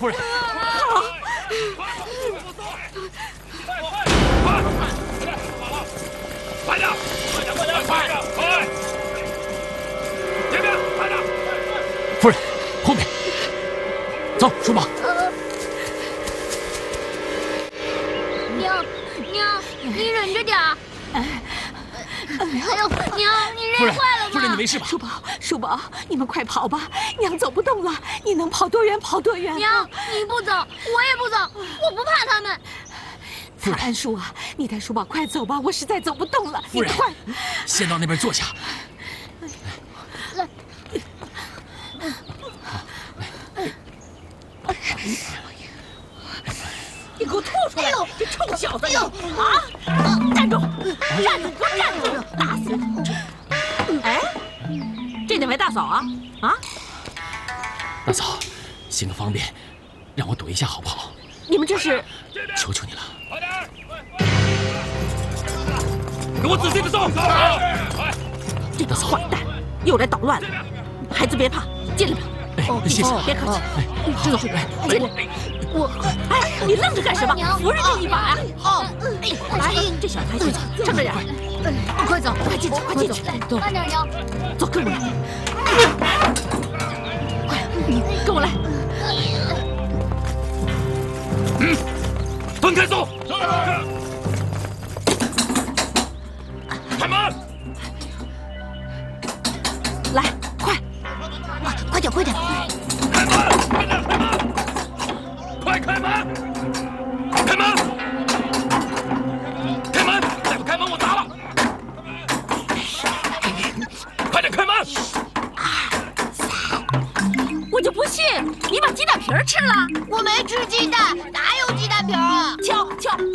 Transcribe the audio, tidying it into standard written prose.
夫人。 好。 快点！快点！快点！快点！快！前面，快点！ 夫人，后面。走，书包。 娘，你忍着点儿。哎呦，娘，你累坏了吗？ 夫人，你没事吧？ 书包，你们快跑吧，娘走不动了。你能跑多远跑多远。 娘，你不走，我也不走，我不怕他们。 蔡安叔啊，你带书包快走吧，我实在走不动了。 夫人， 快， 先到那边坐下。 来。 你给我吐出来！这臭小子你啊！站住！站住！给我站住！打死你！哎，这哪位大嫂啊？啊！ 大嫂，行个方便，让我躲一下好不好？ 你们这是？ 求求你了！ 快点！给我仔细的搜！ 这个坏蛋又来捣乱了！孩子别怕，进来吧。 哎，谢谢， 别客气。 知道，来， 进来。哎，你愣着干什么？扶人家一把呀！来，这小孩子撑着点。快走，快进去，快进去。 慢点，娘。 走，跟我来。快，你跟我来。 分开搜！开门！ 来，快！ 快点，快点！ 开门！快点！开门！快开门！开门！开门！再不开门，我砸了！快点开门！ 我就不信你把鸡蛋皮吃了！ 我没吃鸡蛋，哪有鸡蛋皮啊？ 敲！